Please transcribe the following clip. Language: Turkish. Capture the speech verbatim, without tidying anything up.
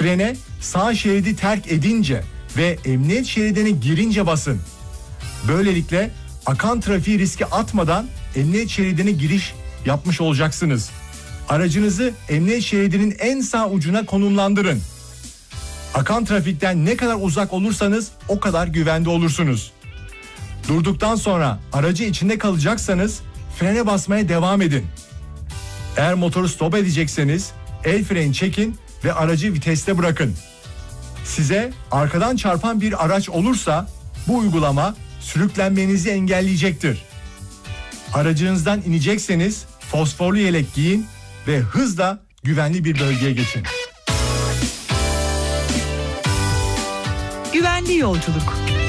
Frene sağ şeridi terk edince ve emniyet şeridine girince basın. Böylelikle akan trafiği riske atmadan emniyet şeridine giriş yapmış olacaksınız. Aracınızı emniyet şeridinin en sağ ucuna konumlandırın. Akan trafikten ne kadar uzak olursanız o kadar güvende olursunuz. Durduktan sonra aracı içinde kalacaksanız frene basmaya devam edin. Eğer motoru stop edecekseniz el freni çekin ve aracı viteste bırakın. Size arkadan çarpan bir araç olursa bu uygulama sürüklenmenizi engelleyecektir. Aracınızdan inecekseniz fosforlu yelek giyin ve hızla güvenli bir bölgeye geçin. Güvenli yolculuk.